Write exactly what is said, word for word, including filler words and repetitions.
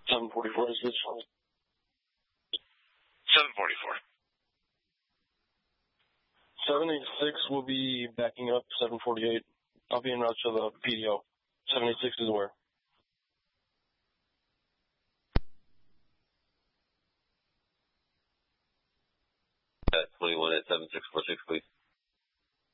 seven forty-four is this one. seven forty-four. seven eighty-six will be backing up seven forty-eight. I'll be en route to the P D O. seven eighty-six is where? Uh, twenty-one at seven six four six, please.